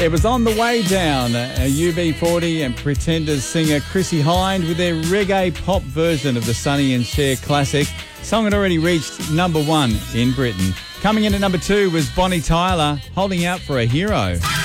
It was On the Way Down, UB40 and Pretenders singer Chrissie Hynde with their reggae pop version of the Sonny and Cher classic. Song had already reached number 1 in Britain. Coming in at number 2 was Bonnie Tyler, Holding Out for a Hero.